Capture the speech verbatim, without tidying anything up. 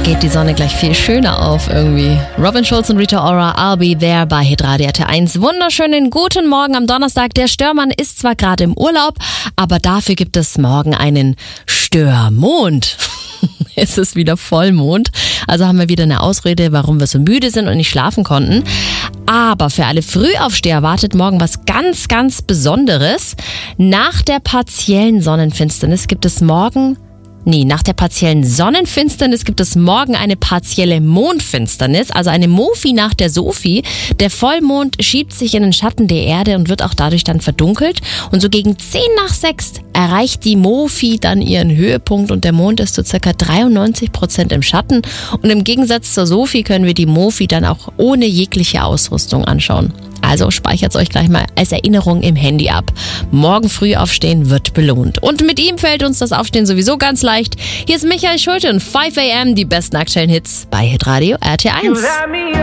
geht die Sonne gleich viel schöner auf irgendwie. Robin Schulz und Rita Ora, I'll Be There bei Hitradio R T eins. Wunderschönen guten Morgen am Donnerstag. Der Störmann ist zwar gerade im Urlaub, aber dafür gibt es morgen einen Störmond. Es ist wieder Vollmond, also haben wir wieder eine Ausrede, warum wir so müde sind und nicht schlafen konnten. Aber für alle Frühaufsteher wartet morgen was ganz, ganz Besonderes. Nach der partiellen Sonnenfinsternis gibt es morgen Nee, nach der partiellen Sonnenfinsternis gibt es morgen eine partielle Mondfinsternis, also eine Mofi nach der Sophie. Der Vollmond schiebt sich in den Schatten der Erde und wird auch dadurch dann verdunkelt. Und so gegen zehn nach sechs erreicht die Mofi dann ihren Höhepunkt und der Mond ist zu ca. dreiundneunzig Prozent im Schatten. Und im Gegensatz zur Sophie können wir die Mofi dann auch ohne jegliche Ausrüstung anschauen. Also speichert es euch gleich mal als Erinnerung im Handy ab. Morgen früh aufstehen wird belohnt. Und mit ihm fällt uns das Aufstehen sowieso ganz leicht. Hier ist Michael Schulte und fünf a m, die besten aktuellen Hits bei Hitradio R T eins.